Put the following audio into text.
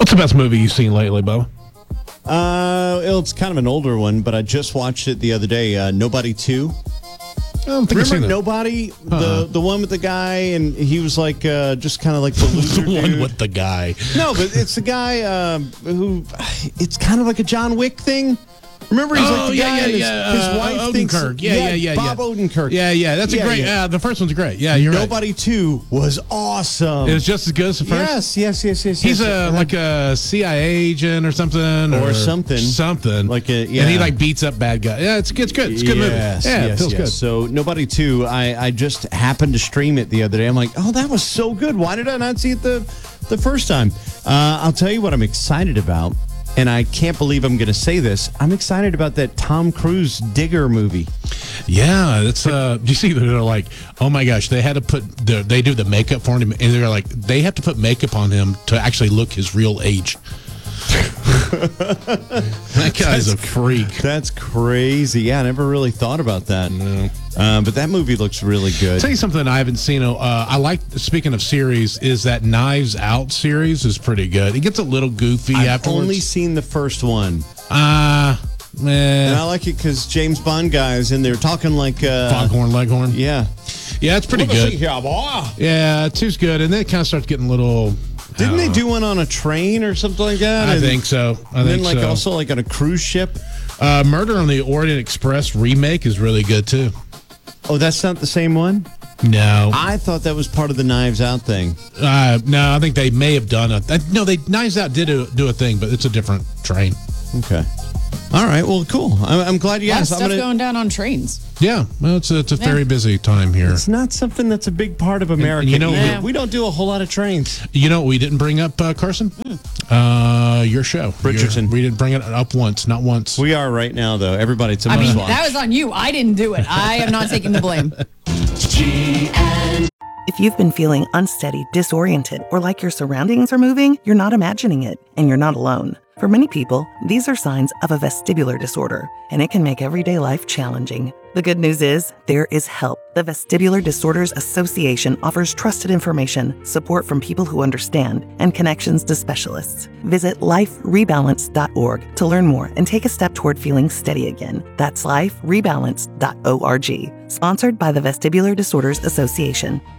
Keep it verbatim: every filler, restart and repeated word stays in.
What's the best movie you've seen lately, Bo? Uh, it's kind of an older one, but I just watched it the other day. Uh, Nobody two. I don't think I've seen Remember that. Nobody, Uh-uh. the the one with the guy, and he was like uh, just kind of like the loser The one dude. with the guy. No, but it's the guy um, who. It's kind of like a John Wick thing. Remember, he's Oh, like the yeah, guy yeah, and his, yeah. his uh, wife thinks. Odenkirk. Yeah, yeah, yeah, Bob yeah. Odenkirk. Yeah, yeah. That's a Yeah, great. yeah. Uh, the first one's great. Yeah, you're Nobody two was awesome. right. It was just as good as the first. Yes, yes, yes, yes. He's yes. a like a C I A agent or something, Or something. something. Like a- yeah. And he like beats up bad guy. Yeah, it's it's good. It's a good yes, movie. Yeah, yes, it feels yes. good. So Nobody two, I, I just happened to stream it the other day. I'm like, oh, that was so good. Why did I not see it the the first time? Uh, I'll tell you what I'm excited about, and I can't believe I'm going to say this. I'm excited about that Tom Cruise Digger movie. Yeah, that's. Uh, do you see? They're like, oh my gosh, they had to put. The, they do the makeup for him, and they're like, they have to put makeup on him to actually look his real age. That guy's a freak. That's crazy. Yeah, I never really thought about that. No. Uh, but that movie looks really good. Tell you something I haven't seen. Uh, I like, speaking of series, is that Knives Out series is pretty good. It gets a little goofy I've afterwards. only seen the first one. Ah, uh, man. And I like it because James Bond guys in there talking like... Uh, Foghorn Leghorn. Yeah. Yeah, it's pretty Let me good. see here, boy. Yeah, two's good. And then it kind of starts getting a little... Didn't they do one on a train or something like that? I And- think so. I And think then, like, so. also, like, on a cruise ship. Uh, Murder on the Orient Express remake is really good, too. Oh, that's not the same one? No. I thought that was part of the Knives Out thing. Uh, no, I think they may have done a... Uh, no, they Knives Out did do, do a thing, but it's a different train. Okay. All right. Well, cool. I'm, I'm glad you A lot of asked. I'm stuff gonna- going down on trains. Yeah, well, it's a, it's a Yeah. very busy time here. It's not something that's a big part of America. you know- either. Yeah. we don't do a whole lot of trains. You know what we didn't bring up, uh, Carson? Uh, your show. Bridgerton. Your- we didn't bring it up once, not once. We are right now, though. Everybody, it's a I mean, must-watch. that was on you. I didn't do it. I am not taking the blame. If you've been feeling unsteady, disoriented, or like your surroundings are moving, you're not imagining it, and you're not alone. For many people, these are signs of a vestibular disorder, and it can make everyday life challenging. The good news is, there is help. The Vestibular Disorders Association offers trusted information, support from people who understand, and connections to specialists. Visit life rebalance dot org to learn more and take a step toward feeling steady again. That's life rebalance dot org. Sponsored by the Vestibular Disorders Association.